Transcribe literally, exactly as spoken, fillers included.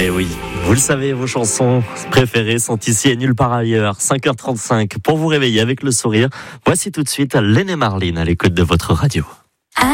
Eh oui, vous le savez, vos chansons préférées sont ici et nulle part ailleurs. cinq heures trente-cinq pour vous réveiller avec le sourire. Voici tout de suite Lene Marlin à l'écoute de votre radio.